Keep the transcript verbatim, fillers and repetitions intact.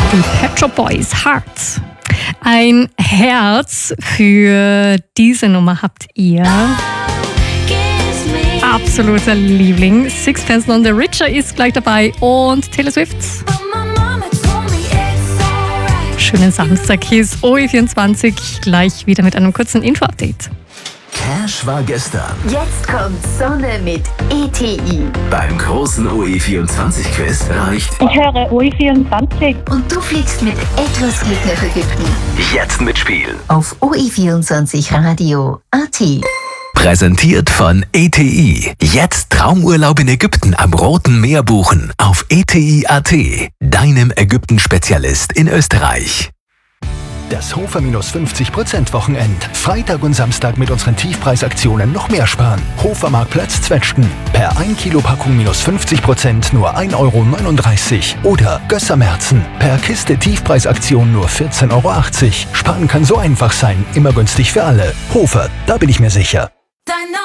Die Pet Shop Boys, Hearts. Ein Herz für diese Nummer habt ihr. Absoluter Liebling. Sixpence None the Richer ist gleich dabei und Taylor Swift. Schönen Samstag, hier ist O E vierundzwanzig, gleich wieder mit einem kurzen Info-Update. Cash war gestern. Jetzt kommt Sonne mit E T I. Beim großen O E vierundzwanzig Quiz reicht. Ich höre O E vierundzwanzig. Und du fliegst mit etwas Glück nach Ägypten. Jetzt mitspielen. Auf O E vierundzwanzig Radio Punkt A T. Präsentiert von E T I. Jetzt Traumurlaub in Ägypten am Roten Meer buchen. Auf E T I Punkt A T. Deinem Ägypten-Spezialist in Österreich. Das Hofer minus fünfzig Prozent Wochenend. Freitag und Samstag mit unseren Tiefpreisaktionen noch mehr sparen. Hofer Marktplatz Zwetschgen. Per ein Kilo Packung minus fünfzig Prozent nur ein Euro neununddreißig. Oder Gössermerzen. Per Kiste Tiefpreisaktion nur vierzehn Euro achtzig. Sparen kann so einfach sein. Immer günstig für alle. Hofer, da bin ich mir sicher.